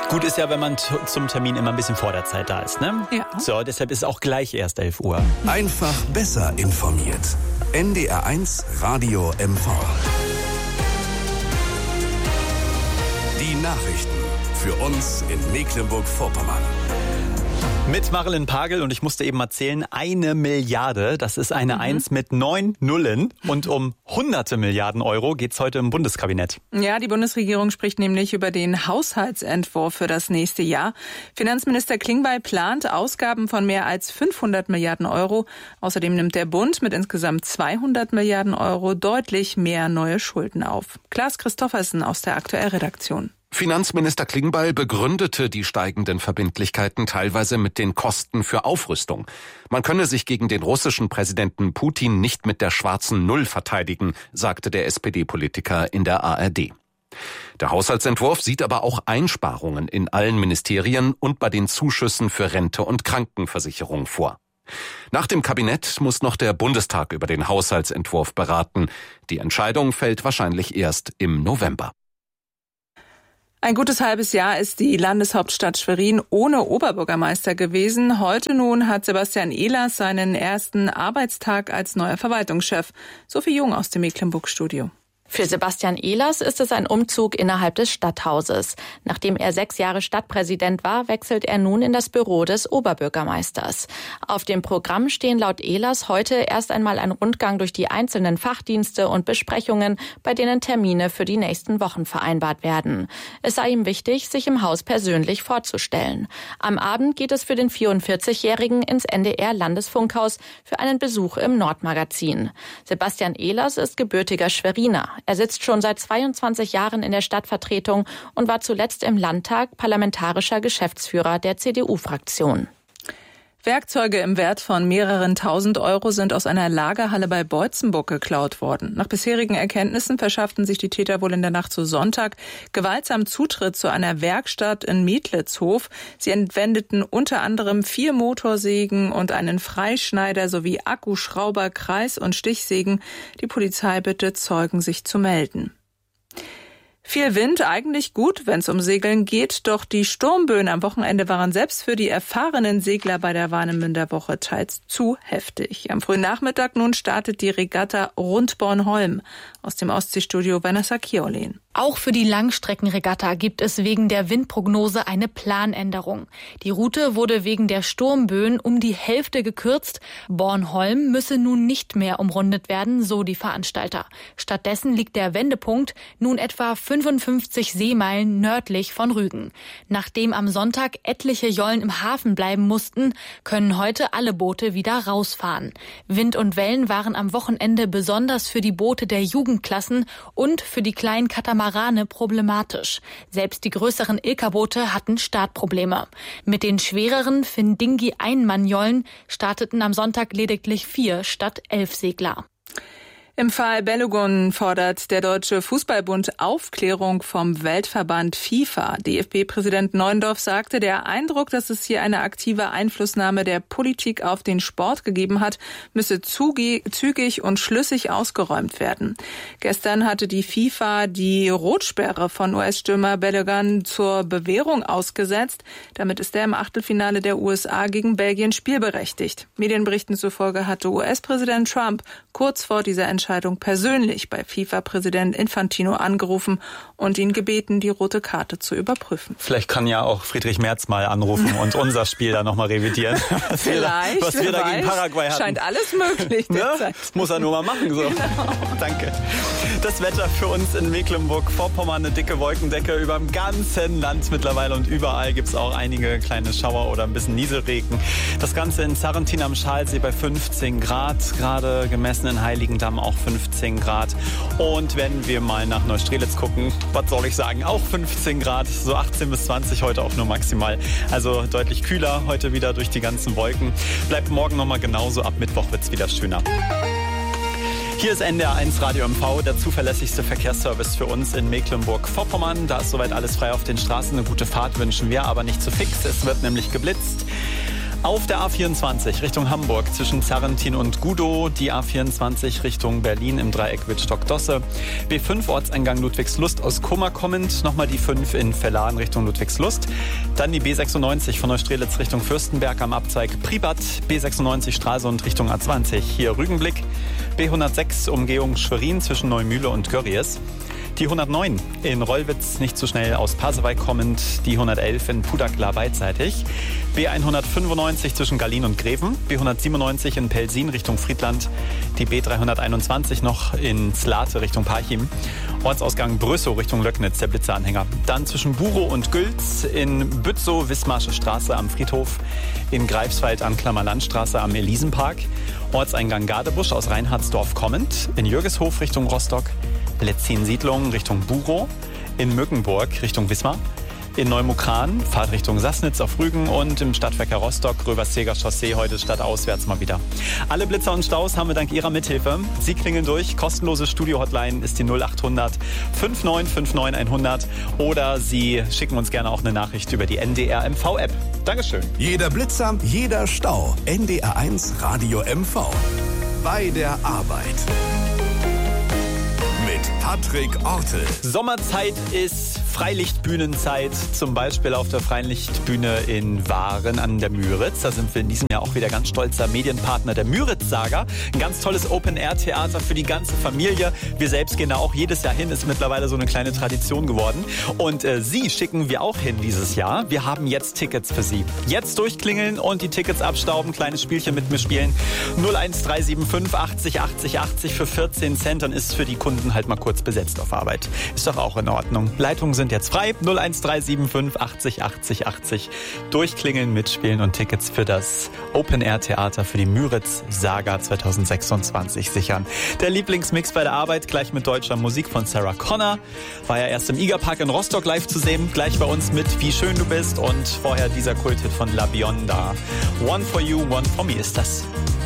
Gut ist ja, wenn man zum Termin immer ein bisschen vor der Zeit da ist, ne? Ja. So, deshalb ist es auch gleich erst 11 Uhr. Einfach besser informiert. NDR1 Radio MV. Die Nachrichten für uns in Mecklenburg-Vorpommern. Mit Marilyn Pagel, und ich musste eben erzählen, 1 Milliarde, das ist eine 1 mit 9 Nullen, und um hunderte Milliarden Euro geht's heute im Bundeskabinett. Ja, die Bundesregierung spricht nämlich über den Haushaltsentwurf für das nächste Jahr. Finanzminister Klingbeil plant Ausgaben von mehr als 500 Milliarden Euro. Außerdem nimmt der Bund mit insgesamt 200 Milliarden Euro deutlich mehr neue Schulden auf. Klaas Christoffersen aus der Aktuell-Redaktion. Finanzminister Klingbeil begründete die steigenden Verbindlichkeiten teilweise mit den Kosten für Aufrüstung. Man könne sich gegen den russischen Präsidenten Putin nicht mit der schwarzen Null verteidigen, sagte der SPD-Politiker in der ARD. Der Haushaltsentwurf sieht aber auch Einsparungen in allen Ministerien und bei den Zuschüssen für Rente und Krankenversicherung vor. Nach dem Kabinett muss noch der Bundestag über den Haushaltsentwurf beraten. Die Entscheidung fällt wahrscheinlich erst im November. Ein gutes halbes Jahr ist die Landeshauptstadt Schwerin ohne Oberbürgermeister gewesen. Heute nun hat Sebastian Ehlers seinen ersten Arbeitstag als neuer Verwaltungschef. Sophie Jung aus dem Mecklenburg-Studio. Für Sebastian Ehlers ist es ein Umzug innerhalb des Stadthauses. Nachdem er 6 Jahre Stadtpräsident war, wechselt er nun in das Büro des Oberbürgermeisters. Auf dem Programm stehen laut Ehlers heute erst einmal ein Rundgang durch die einzelnen Fachdienste und Besprechungen, bei denen Termine für die nächsten Wochen vereinbart werden. Es sei ihm wichtig, sich im Haus persönlich vorzustellen. Am Abend geht es für den 44-Jährigen ins NDR-Landesfunkhaus für einen Besuch im Nordmagazin. Sebastian Ehlers ist gebürtiger Schweriner. Er sitzt schon seit 22 Jahren in der Stadtvertretung und war zuletzt im Landtag parlamentarischer Geschäftsführer der CDU-Fraktion. Werkzeuge im Wert von mehreren tausend Euro sind aus einer Lagerhalle bei Beutzenburg geklaut worden. Nach bisherigen Erkenntnissen verschafften sich die Täter wohl in der Nacht zu Sonntag gewaltsam Zutritt zu einer Werkstatt in Medlitzhof. Sie entwendeten unter anderem 4 Motorsägen und einen Freischneider sowie Akkuschrauber, Kreis- und Stichsägen. Die Polizei bittet Zeugen, sich zu melden. Viel Wind, eigentlich gut, wenn es um Segeln geht, doch die Sturmböen am Wochenende waren selbst für die erfahrenen Segler bei der Warnemünder Woche teils zu heftig. Am frühen Nachmittag nun startet die Regatta rund Bornholm. Aus dem Ostseestudio Vanessa Kierolin. Auch für die Langstreckenregatta gibt es wegen der Windprognose eine Planänderung. Die Route wurde wegen der Sturmböen um die Hälfte gekürzt. Bornholm müsse nun nicht mehr umrundet werden, so die Veranstalter. Stattdessen liegt der Wendepunkt nun etwa 55 Seemeilen nördlich von Rügen. Nachdem am Sonntag etliche Jollen im Hafen bleiben mussten, können heute alle Boote wieder rausfahren. Wind und Wellen waren am Wochenende besonders für die Boote der Jugendklassen und für die kleinen Katamarane problematisch. Selbst die größeren Ilka-Boote hatten Startprobleme. Mit den schwereren Findingi-Einmannjollen starteten am Sonntag lediglich 4 statt 11 Segler. Im Fall Balogun fordert der Deutsche Fußballbund Aufklärung vom Weltverband FIFA. DFB-Präsident Neuendorf sagte, der Eindruck, dass es hier eine aktive Einflussnahme der Politik auf den Sport gegeben hat, müsse zügig und schlüssig ausgeräumt werden. Gestern hatte die FIFA die Rotsperre von US-Stürmer Balogun zur Bewährung ausgesetzt. Damit ist er im Achtelfinale der USA gegen Belgien spielberechtigt. Medienberichten zufolge hatte US-Präsident Trump kurz vor dieser Entscheidung persönlich bei FIFA-Präsident Infantino angerufen und ihn gebeten, die rote Karte zu überprüfen. Vielleicht kann ja auch Friedrich Merz mal anrufen und unser Spiel dann nochmal revidieren. Was wir da gegen Paraguay hatten. Scheint alles möglich derzeit. Das muss er nur mal machen. So. Genau. Danke. Das Wetter für uns in Mecklenburg-Vorpommern, eine dicke Wolkendecke über dem ganzen Land mittlerweile und überall gibt es auch einige kleine Schauer oder ein bisschen Nieselregen. Das Ganze in Sarrentin am Schalsee bei 15 Grad, gerade gemessen in Heiligendamm auch 15 Grad. Und wenn wir mal nach Neustrelitz gucken, was soll ich sagen, auch 15 Grad, so 18 bis 20 heute auch nur maximal. Also deutlich kühler heute wieder durch die ganzen Wolken. Bleibt morgen nochmal genauso, ab Mittwoch wird es wieder schöner. Hier ist NDR1 Radio MV, der zuverlässigste Verkehrsservice für uns in Mecklenburg-Vorpommern. Da ist soweit alles frei auf den Straßen. Eine gute Fahrt wünschen wir, aber nicht zu fix. Es wird nämlich geblitzt. Auf der A24 Richtung Hamburg zwischen Zarrentin und Gudow, die A24 Richtung Berlin im Dreieck Wittstock-Dosse. B5 Ortseingang Ludwigslust aus Kummer kommend, nochmal die 5 in Verlan Richtung Ludwigslust. Dann die B96 von Neustrelitz Richtung Fürstenberg am Abzweig Pribat, B96 Stralsund Richtung A20, hier Rügenblick. B106 Umgehung Schwerin zwischen Neumühle und Görries. Die 109 in Rollwitz nicht zu schnell aus Pasewalk kommend, die 111 in Pudagla beidseitig. B195 zwischen Gallien und Greven, B197 in Pelsin Richtung Friedland, die B321 noch in Slate Richtung Parchim, Ortsausgang Brüssow Richtung Löcknitz, der Blitzeranhänger. Dann zwischen Burow und Gülz in Bützow Wismarsche Straße am Friedhof, in Greifswald Anklammer Landstraße am Elisenpark, Ortseingang Gadebusch aus Reinhardsdorf kommend, in Jürgeshof Richtung Rostock, Letzin-Siedlung Richtung Burow, in Mückenburg Richtung Wismar, in Neumukran, Fahrt Richtung Sassnitz auf Rügen und im Stadtverkehr Rostock, Röverszäger Chaussee, heute stadtauswärts mal wieder. Alle Blitzer und Staus haben wir dank Ihrer Mithilfe. Sie klingeln durch, kostenlose Studio-Hotline ist die 0800 5959 100 oder Sie schicken uns gerne auch eine Nachricht über die NDR MV-App. Dankeschön. Jeder Blitzer, jeder Stau. NDR1 Radio MV. Bei der Arbeit. Mit Patrick Ortel. Sommerzeit ist Freilichtbühnenzeit, zum Beispiel auf der Freilichtbühne in Waren an der Müritz. Da sind wir in diesem Jahr auch wieder ganz stolzer Medienpartner der Müritz-Saga. Ein ganz tolles Open-Air-Theater für die ganze Familie. Wir selbst gehen da auch jedes Jahr hin, ist mittlerweile so eine kleine Tradition geworden. Und Sie schicken wir auch hin dieses Jahr. Wir haben jetzt Tickets für Sie. Jetzt durchklingeln und die Tickets abstauben, kleines Spielchen mit mir spielen. 01375 80 80 80 für 14 Cent, dann ist für die Kunden halt mal kurz besetzt auf Arbeit. Ist doch auch in Ordnung. Leitungen sind jetzt frei. 01375 80 80 80. Durchklingeln, mitspielen und Tickets für das Open-Air-Theater für die Müritz-Saga 2026 sichern. Der Lieblingsmix bei der Arbeit, gleich mit deutscher Musik von Sarah Connor. War ja erst im Igerpark in Rostock live zu sehen. Gleich bei uns mit Wie schön du bist und vorher dieser Kulthit von La Bionda. One for you, one for me ist das.